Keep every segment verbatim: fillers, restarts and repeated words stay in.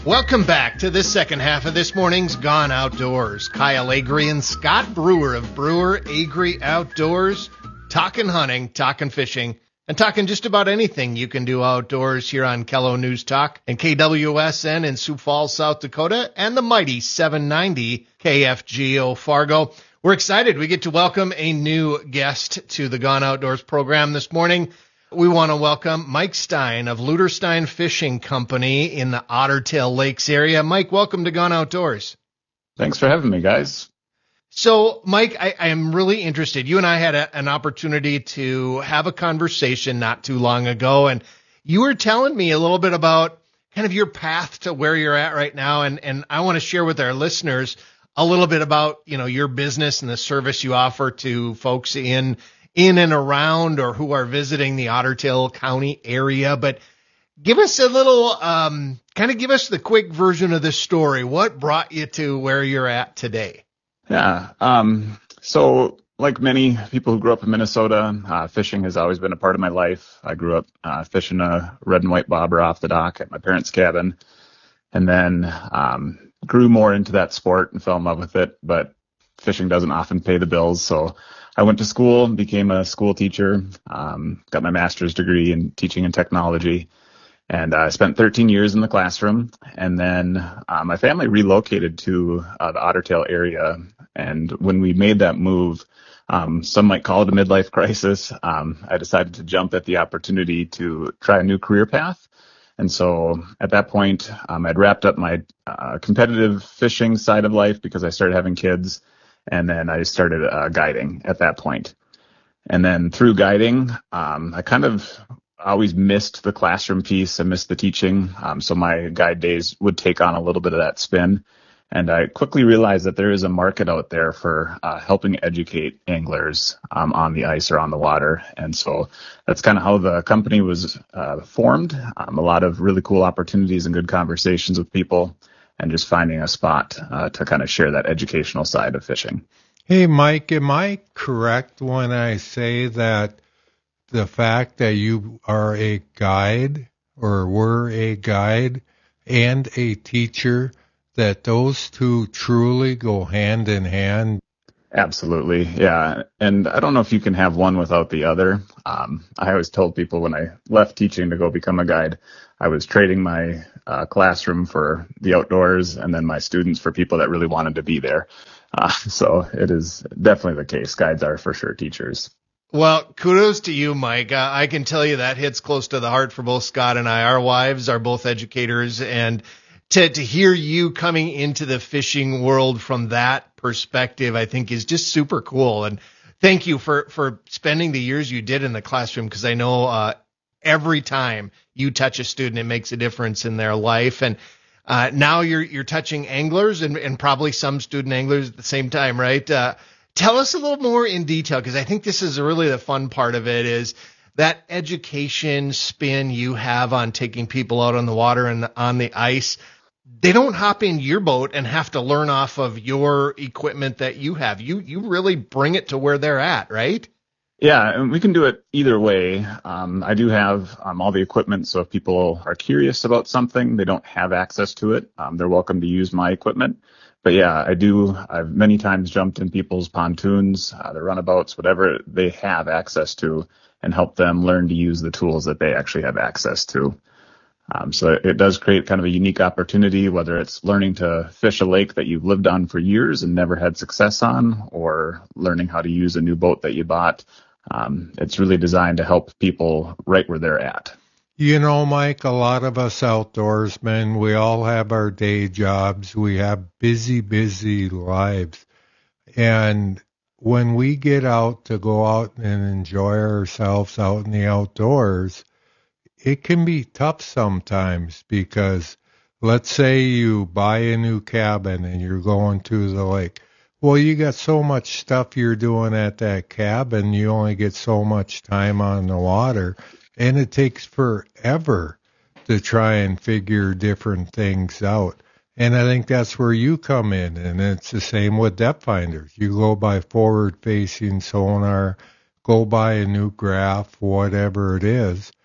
Welcome back to the second half of this morning's Gone Outdoors. Kyle Agri and Scott Brewer of Brewer Agri Outdoors, talking hunting, talking fishing, and talking just about anything you can do outdoors here on Kello News Talk and K W S N in Sioux Falls, South Dakota, and the mighty seven ninety K F G O Fargo. We're excited. We get to welcome a new guest to the Gone Outdoors program this morning. We want to welcome Mike Stein of Luderstein Fishing Company in the Otter Tail Lakes area. Mike, welcome to Gone Outdoors. Thanks for having me, guys. So, Mike, I, I am really interested. You and I had a, an opportunity to have a conversation not too long ago, and you were telling me a little bit about kind of your path to where you're at right now, and, and I want to share with our listeners a little bit about, you know, your business and the service you offer to folks in in and around or who are visiting the Otter Tail County area. But give us a little, um, kind of give us the quick version of the story. What brought you to where you're at today? Yeah. Um, so like many people who grew up in Minnesota, uh, fishing has always been a part of my life. I grew up uh, fishing a red and white bobber off the dock at my parents' cabin, and then um, grew more into that sport and fell in love with it. But fishing doesn't often pay the bills, so I went to school, became a school teacher, um, got my master's degree in teaching and technology, and I uh, spent thirteen years in the classroom. And then uh, my family relocated to uh, the Otter Tail area. And when we made that move, um, some might call it a midlife crisis. Um, I decided to jump at the opportunity to try a new career path. And so at that point, um, I'd wrapped up my uh, competitive fishing side of life because I started having kids. And then I started uh, guiding at that point. And then through guiding, um, I kind of always missed the classroom piece. I missed the teaching. Um, so my guide days would take on a little bit of that spin. And I quickly realized that there is a market out there for uh, helping educate anglers um, on the ice or on the water. And so that's kind of how the company was uh, formed. Um, a lot of really cool opportunities and good conversations with people, and just finding a spot uh, to kind of share that educational side of fishing. Hey, Mike, am I correct when I say that the fact that you are a guide or were a guide and a teacher, that those two truly go hand in hand? Absolutely, yeah. And I don't know if you can have one without the other. Um, I always told people when I left teaching to go become a guide, I was trading my uh, classroom for the outdoors and then my students for people that really wanted to be there. Uh, so it is definitely the case. Guides are for sure teachers. Well, kudos to you, Mike. Uh, I can tell you that hits close to the heart for both Scott and I. Our wives are both educators, and to, to hear you coming into the fishing world from that perspective, I think is just super cool. And thank you for, for spending the years you did in the classroom, because I know uh, every time you touch a student, it makes a difference in their life. And uh, now you're you're touching anglers and, and probably some student anglers at the same time, right? Uh, tell us a little more in detail, because I think this is really the fun part of it, is that education spin you have on taking people out on the water and on the ice. They don't hop in your boat and have to learn off of your equipment that you have. You you really bring it to where they're at, right? Yeah, and we can do it either way. Um, I do have um, all the equipment, so if people are curious about something, they don't have access to it, um, they're welcome to use my equipment. But yeah, I do. I've many times jumped in people's pontoons, uh, their runabouts, whatever they have access to, and help them learn to use the tools that they actually have access to. Um, so it does create kind of a unique opportunity, whether it's learning to fish a lake that you've lived on for years and never had success on, or learning how to use a new boat that you bought. Um, it's really designed to help people right where they're at. You know, Mike, a lot of us outdoorsmen, we all have our day jobs. We have busy, busy lives. And when we get out to go out and enjoy ourselves out in the outdoors, it can be tough sometimes, because let's say you buy a new cabin and you're going to the lake. Well, you got so much stuff you're doing at that cabin, you only get so much time on the water, and it takes forever to try and figure different things out. And I think that's where you come in, and it's the same with depth finders. You go by forward-facing sonar, go by a new graph, whatever it is,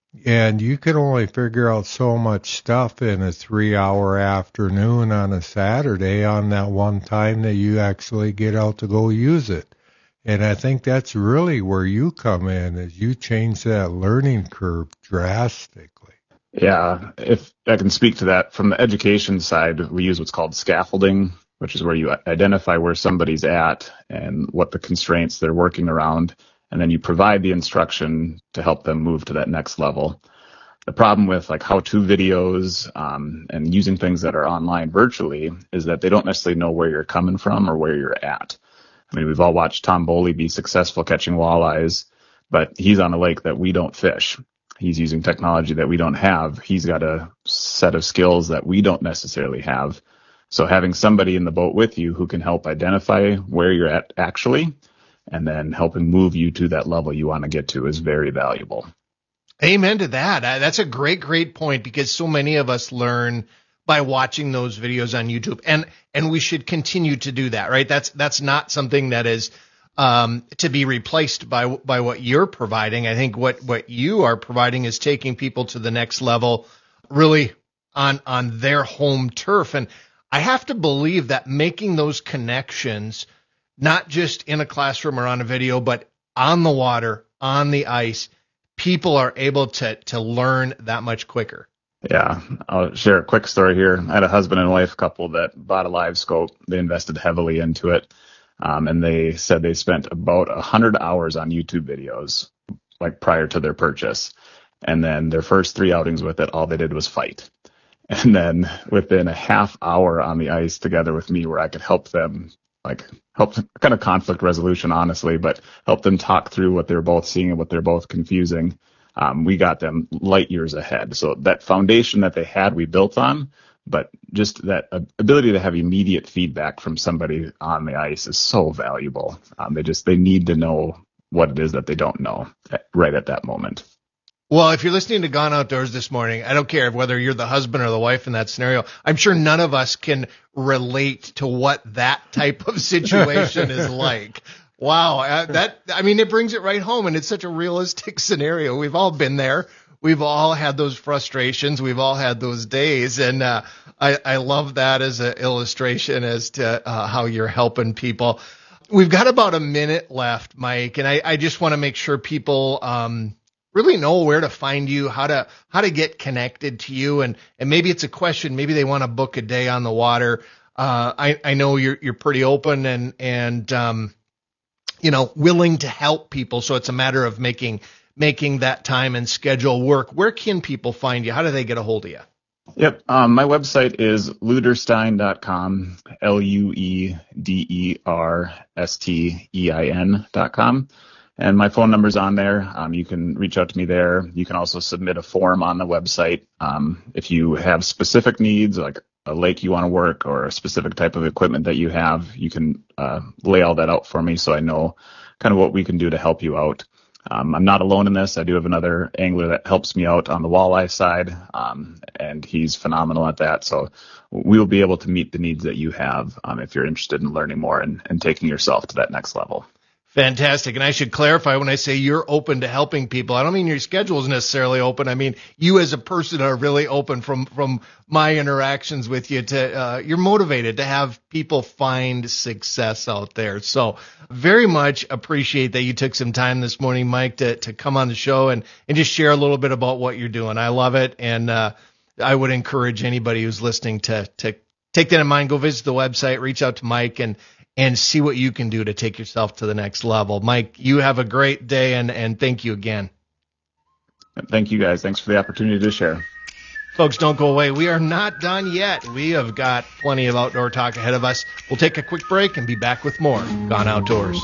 And you can only figure out so much stuff in a three-hour afternoon on a Saturday on that one time that you actually get out to go use it. And I think that's really where you come in, is you change that learning curve drastically. Yeah, if I can speak to that from the education side, we use what's called scaffolding, which is where you identify where somebody's at and what the constraints they're working around, and then you provide the instruction to help them move to that next level. The problem with like how-to videos um, and using things that are online virtually is that they don't necessarily know where you're coming from or where you're at. I mean, we've all watched Tom Boley be successful catching walleyes, but he's on a lake that we don't fish. He's using technology that we don't have. He's got a set of skills that we don't necessarily have. So having somebody in the boat with you who can help identify where you're at actually, and then helping move you to that level you want to get to is very valuable. Amen to that. Uh, that's a great, great point, because so many of us learn by watching those videos on YouTube, and and we should continue to do that, right? That's that's not something that is um, to be replaced by by what you're providing. I think what what you are providing is taking people to the next level, really on on their home turf. And I have to believe that making those connections, not just in a classroom or on a video, but on the water, on the ice, people are able to to learn that much quicker. Yeah, I'll share a quick story here. I had a husband and wife couple that bought a live scope. They invested heavily into it. Um, and they said they spent about one hundred hours on YouTube videos, like prior to their purchase. And then their first three outings with it, all they did was fight. And then within a half hour on the ice together with me, where I could help them, like help kind of conflict resolution, honestly, but help them talk through what they're both seeing and what they're both confusing. Um, we got them light years ahead. So that foundation that they had, we built on, but just that ability to have immediate feedback from somebody on the ice is so valuable. Um, they just, they need to know what it is that they don't know right at that moment. Well, if you're listening to Gone Outdoors this morning, I don't care whether you're the husband or the wife in that scenario. I'm sure none of us can relate to what that type of situation is like. Wow. Uh, that, I mean, it brings it right home, and it's such a realistic scenario. We've all been there. We've all had those frustrations. We've all had those days. And, uh, I, I love that as an illustration as to uh, how you're helping people. We've got about a minute left, Mike, and I, I just want to make sure people, um, really know where to find you, how to, how to get connected to you. And, and maybe it's a question, maybe they want to book a day on the water. Uh, I, I know you're, you're pretty open and, and, um, you know, willing to help people. So it's a matter of making, making that time and schedule work. Where can people find you? How do they get a hold of you? Yep. Um, my website is luederstein dot com, L U E D E R S T E I N dot com. And my phone number's on there. Um, you can reach out to me there. You can also submit a form on the website. Um, if you have specific needs, like a lake you want to work or a specific type of equipment that you have, you can uh, lay all that out for me so I know kind of what we can do to help you out. Um, I'm not alone in this. I do have another angler that helps me out on the walleye side, um, and he's phenomenal at that. So we'll be able to meet the needs that you have um, if you're interested in learning more and, and taking yourself to that next level. Fantastic. And I should clarify, when I say you're open to helping people, I don't mean your schedule is necessarily open. I mean, you as a person are really open from, from my interactions with you to, uh, you're motivated to have people find success out there. So very much appreciate that you took some time this morning, Mike, to, to come on the show and, and just share a little bit about what you're doing. I love it. And, uh, I would encourage anybody who's listening to, to take that in mind, go visit the website, reach out to Mike and, and see what you can do to take yourself to the next level. Mike, you have a great day, and, and thank you again. Thank you, guys. Thanks for the opportunity to share. Folks, don't go away. We are not done yet. We have got plenty of outdoor talk ahead of us. We'll take a quick break and be back with more Gone Outdoors.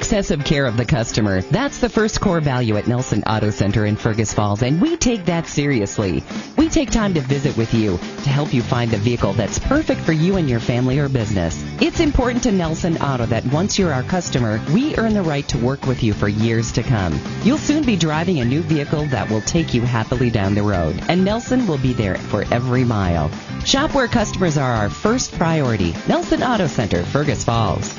excessive care of the customer. That's the first core value at Nelson Auto Center in Fergus Falls, and we take that seriously. We take time to visit with you to help you find the vehicle that's perfect for you and your family or business. It's important to Nelson Auto that once you're our customer, we earn the right to work with you for years to come. You'll soon be driving a new vehicle that will take you happily down the road, and Nelson will be there for every mile. Shop where customers are our first priority. Nelson Auto Center, Fergus Falls.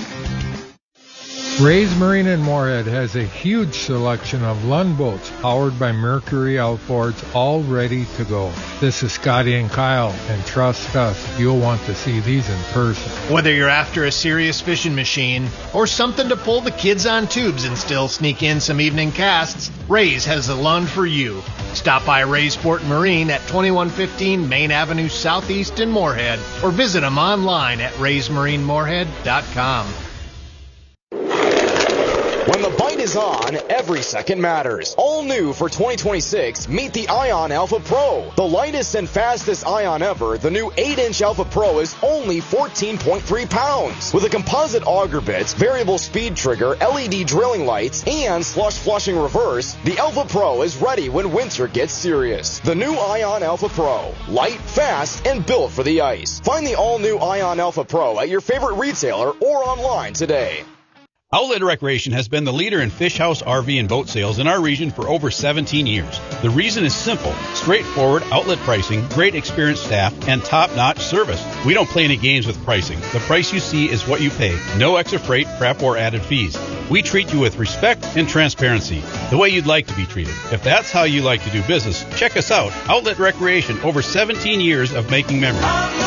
Ray's Marine in Moorhead has a huge selection of Lund boats powered by Mercury outboards, all ready to go. This is Scotty and Kyle, and trust us, you'll want to see these in person. Whether you're after a serious fishing machine or something to pull the kids on tubes and still sneak in some evening casts, Ray's has the Lund for you. Stop by Ray's Sport and Marine at twenty-one fifteen Main Avenue Southeast in Moorhead, or visit them online at rays marine moorhead dot com. When the bite is on, every second matters. All new for twenty twenty-six, meet the Ion Alpha Pro. The lightest and fastest Ion ever, the new eight inch Alpha Pro is only fourteen point three pounds. With a composite auger bits, variable speed trigger, L E D drilling lights, and slush flushing reverse, the Alpha Pro is ready when winter gets serious. The new Ion Alpha Pro. Light, fast, and built for the ice. Find the all-new Ion Alpha Pro at your favorite retailer or online today. Outlet Recreation has been the leader in fish house, R V, and boat sales in our region for over seventeen years. The reason is simple: straightforward outlet pricing, great experienced staff, and top-notch service. We don't play any games with pricing. The price you see is what you pay. No extra freight, prep, or added fees. We treat you with respect and transparency, the way you'd like to be treated. If that's how you like to do business, check us out. Outlet Recreation, over seventeen years of making memories.